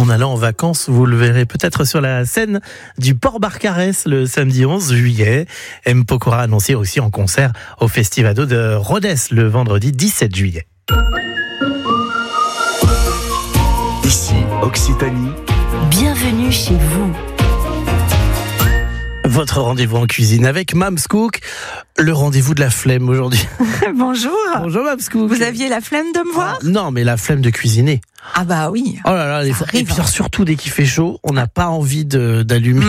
En allant en vacances, vous le verrez peut-être sur la scène du Port Barcarès le samedi 11 juillet. M. Pokora annoncé aussi en concert au Festivado de Rhodes le vendredi 17 juillet. Ici, Occitanie. Bienvenue chez vous. Votre rendez-vous en cuisine avec Mams Cook, le rendez-vous de la flemme aujourd'hui. Bonjour. Bonjour Mams Cook. Vous aviez la flemme de me voir ? Non, mais la flemme de cuisiner. Ah bah oui. Oh là là, et puis surtout dès qu'il fait chaud, on n'a pas envie d'allumer.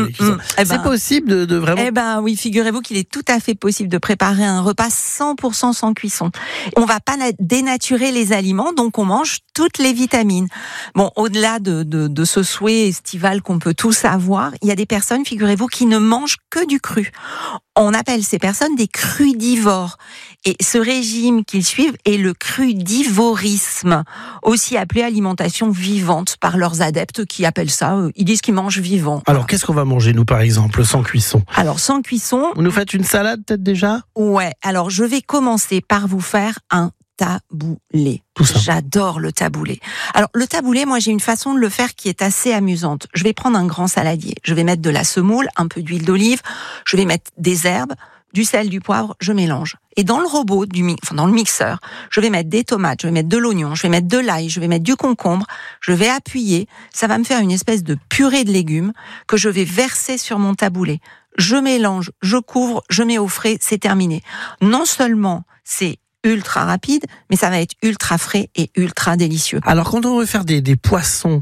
C'est possible de vraiment. Eh ben oui, figurez-vous qu'il est tout à fait possible de préparer un repas 100% sans cuisson. On va pas dénaturer les aliments, donc on mange toutes les vitamines. Bon, au-delà de ce souhait estival qu'on peut tous avoir, il y a des personnes, figurez-vous, qui ne mangent que du cru. On appelle ces personnes des crudivores. Et ce régime qu'ils suivent est le crudivorisme, aussi appelé alimentation vivante par leurs adeptes qui appellent ça, ils disent qu'ils mangent vivant. Alors qu'est-ce qu'on va manger nous par exemple sans cuisson ? Alors sans cuisson... Vous nous faites une salade peut-être déjà ? Ouais, alors je vais commencer par vous faire un taboulé. Tout ça. J'adore le taboulé. Alors le taboulé, moi j'ai une façon de le faire qui est assez amusante. Je vais prendre un grand saladier, je vais mettre de la semoule, un peu d'huile d'olive, je vais mettre des herbes, du sel, du poivre, je mélange. Et dans le robot, dans le mixeur, je vais mettre des tomates, je vais mettre de l'oignon, je vais mettre de l'ail, je vais mettre du concombre, je vais appuyer. Ça va me faire une espèce de purée de légumes que je vais verser sur mon taboulé. Je mélange, je couvre, je mets au frais, c'est terminé. Non seulement c'est ultra rapide, mais ça va être ultra frais et ultra délicieux. Alors quand on veut faire des poissons,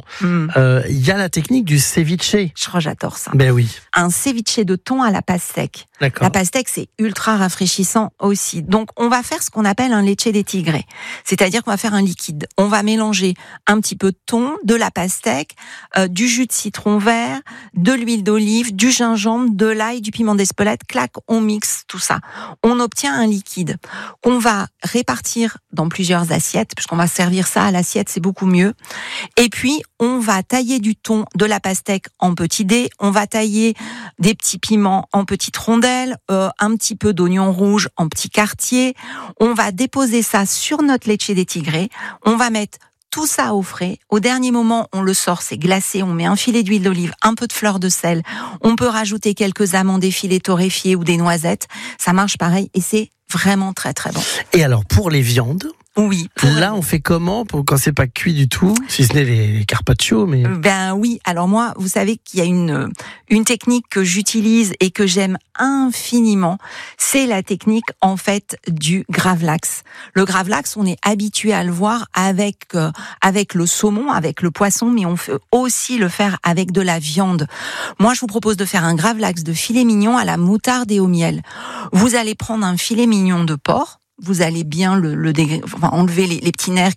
il y a la technique du ceviche. J'adore ça. Ben oui. Un ceviche de thon à la pastèque. D'accord. La pastèque, c'est ultra rafraîchissant aussi. Donc, on va faire ce qu'on appelle un leche de tigre. C'est-à-dire qu'on va faire un liquide. On va mélanger un petit peu de thon, de la pastèque, du jus de citron vert, de l'huile d'olive, du gingembre, de l'ail, du piment d'Espelette. Clac, on mixe tout ça. On obtient un liquide qu'on va répartir dans plusieurs assiettes, puisqu'on va servir ça à l'assiette, c'est beaucoup mieux. Et puis, on va tailler du thon, de la pastèque en petits dés. On va tailler des petits piments en petites rondelles, un petit peu d'oignon rouge en petits quartiers. On va déposer ça sur notre leche de tigre. On va mettre tout ça au frais. Au dernier moment, on le sort, c'est glacé. On met un filet d'huile d'olive, un peu de fleur de sel. On peut rajouter quelques amandes effilées torréfiées ou des noisettes. Ça marche pareil et c'est vraiment très très bon. Et alors pour les viandes ? Oui. Là, on fait comment quand c'est pas cuit du tout, si ce n'est les carpaccio, mais. Ben oui. Alors moi, vous savez qu'il y a une technique que j'utilise et que j'aime infiniment. C'est la technique en fait du gravlax. Le gravlax, on est habitué à le voir avec le saumon, avec le poisson, mais on peut aussi le faire avec de la viande. Moi, je vous propose de faire un gravlax de filet mignon à la moutarde et au miel. Vous allez prendre un filet mignon de porc. Vous allez bien enlever les petits nerfs